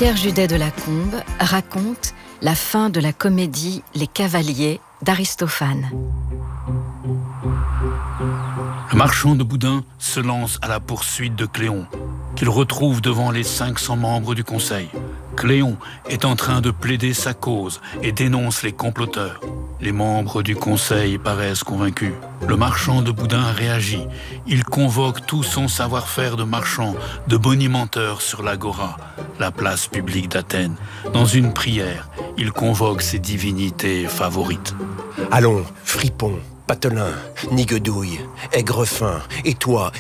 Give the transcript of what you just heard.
Pierre Judet de Lacombe raconte la fin de la comédie Les Cavaliers d'Aristophane. Le marchand de boudin se lance à la poursuite de Cléon, qu'il retrouve devant les 500 membres du conseil. Cléon est en train de plaider sa cause et dénonce les comploteurs. Les membres du conseil paraissent convaincus. Le marchand de boudin réagit. Il convoque tout son savoir-faire de marchand, de bonimenteur sur l'agora, la place publique d'Athènes. Dans une prière, il convoque ses divinités favorites. Allons, fripon, patelin, niguedouille, aigrefin, et toi,